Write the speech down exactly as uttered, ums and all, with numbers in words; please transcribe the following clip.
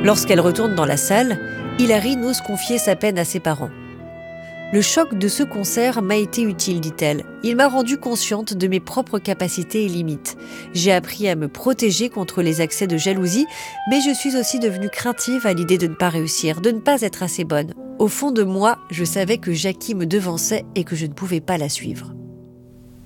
Lorsqu'elle retourne dans la salle, Hilary n'ose confier sa peine à ses parents. Le choc de ce concert m'a été utile, dit-elle. Il m'a rendue consciente de mes propres capacités et limites. J'ai appris à me protéger contre les accès de jalousie, mais je suis aussi devenue craintive à l'idée de ne pas réussir, de ne pas être assez bonne. Au fond de moi, je savais que Jackie me devançait et que je ne pouvais pas la suivre.